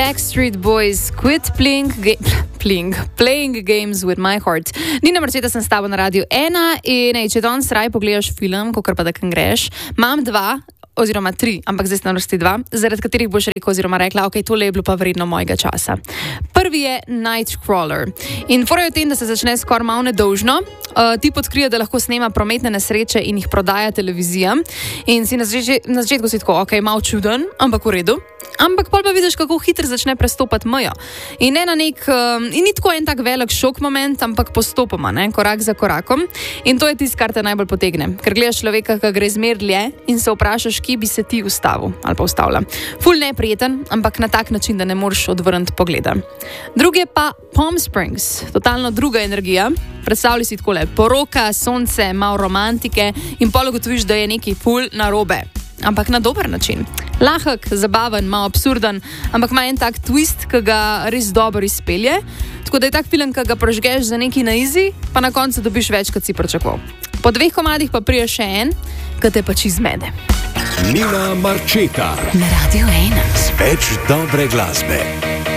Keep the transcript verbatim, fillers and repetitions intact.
Backstreet Boys, Quit Playing, ga- playing, playing Games with My Heart. Nina Marceta, sem s tabo na Radiu ena in ej, če danes raj pogledaš film, kakor pa da kam greš, imam dva, oziroma tri, ampak zdaj ste na vrsti dva, zaradi katerih boš rekel oziroma rekla, ok, tole je bilo pa vredno mojega časa. Prvi je Nightcrawler. In fora je v tem, da se začne skoraj malo nedolžno. Uh, tip odkrije, da lahko snema prometne nesreče in jih prodaja televizijam. In si na, začet, na začetku si tako, ok, malo čuden, ampak v redu. Ampak pol pa vidiš, kako hitro začne prestopati mejo. In, ne na nek, um, in ni tako en tak velik šok moment, ampak postopoma, ne, korak za korakom. In to je tisto, kar te najbolj potegne. Ker gledaš človeka, ki gre zmer dlje in se vprašaš, kje bi se ti ustavil ali pa ustavila. Ful neprijeten, ampak na tak način, da ne moreš odvrniti pogleda. Drugi je pa Palm Springs. Totalno druga energija. Predstavljaj si takole, poroka, sonce, malo romantike in pol ugotoviš, da je neki ful narobe. Ampak na dober način. Lahek, zabaven, malo absurden, ampak ima en tak twist, ki ga res dobro izpelje. Tako da je tak film, ki ga prožgeš za neki na izi, pa na koncu dobiš več, kot si pričakoval. Po dveh komadih pa prije še en, ki te pač izmede. Nina Marceta na Radiu ena. Več dobre glasbe.